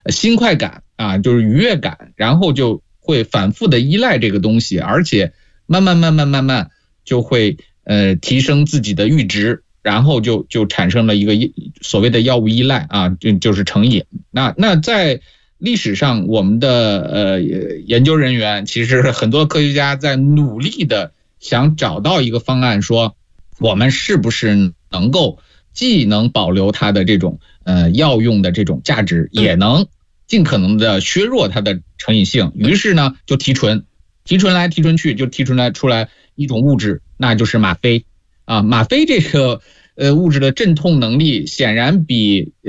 新快感啊，就是愉悦感，然后就会反复的依赖这个东西，而且慢慢就会提升自己的阈值，然后就产生了一个所谓的药物依赖啊，就是成瘾。那在历史上，我们的研究人员其实很多科学家在努力的想找到一个方案，说我们是不是能够既能保留它的这种药用的这种价值，也能尽可能的削弱它的成瘾性。于是呢，就提纯来提纯去，就提纯出来一种物质，那就是吗啡啊。吗啡这个物质的镇痛能力显然比